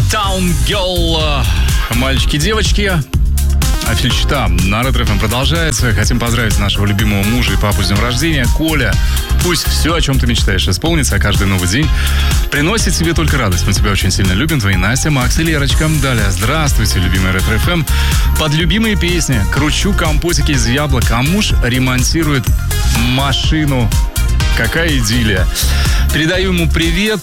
Uptown Girl. Мальчики, девочки. Афильчата на Ретро-ФМ продолжается. Хотим поздравить нашего любимого мужа и папу с днем рождения. Коля, пусть все, о чем ты мечтаешь, исполнится, а каждый новый день приносит тебе только радость. Мы тебя очень сильно любим. Твои Настя, Макс и Лерочка. Далее, здравствуйте, любимый Ретро-ФМ. Под любимые песни кручу компотики из яблок, а муж ремонтирует машину. Какая идиллия. Передаю ему привет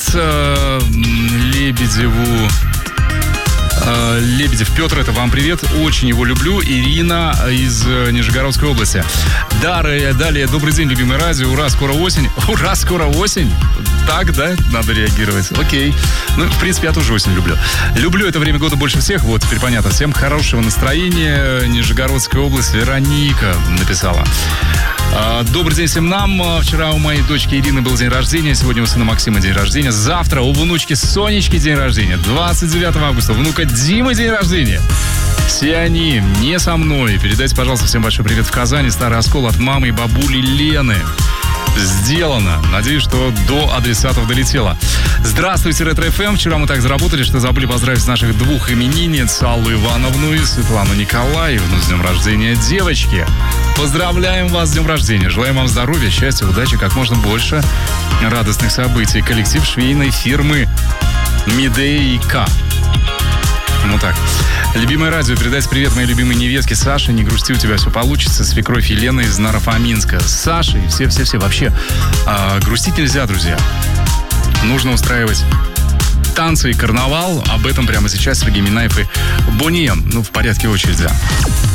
Лебедев Петр, это вам привет. Очень его люблю. Ирина из Нижегородской области. Далее, добрый день, любимое радио. Ура, скоро осень. Ура, скоро осень. Так, да? Надо реагировать. Окей. Ну, в принципе, я тоже осень люблю. Люблю это время года больше всех. Вот, теперь понятно. Всем хорошего настроения. Нижегородская область. Вероника написала. Добрый день всем нам. Вчера у моей дочки Ирины был день рождения. Сегодня у сына Максима день рождения. Завтра у внучки Сонечки день рождения. 29 августа. Внука Димы день рождения. Все они не со мной. Передайте, пожалуйста, всем большой привет в Казани. Старый оскол от мамы и бабули Лены. Сделано. Надеюсь, что до адресатов долетело. Здравствуйте, Ретро-ФМ. Вчера мы так заработали, что забыли поздравить наших двух именинниц, Аллу Ивановну и Светлану Николаевну, с днем рождения, девочки. Поздравляем вас с днем рождения. Желаем вам здоровья, счастья, удачи, как можно больше радостных событий. Коллектив швейной фирмы Медейка. Ну так. Любимое радио, передайте привет моей любимой невестке Саше. Не грусти, у тебя все получится. Свекровь Елена из Наро-Фоминска. Саша и все вообще. Грустить нельзя, друзья. Нужно устраивать танцы и карнавал. Об этом прямо сейчас Сергей Минаев и Бонни М. Ну, в порядке очереди.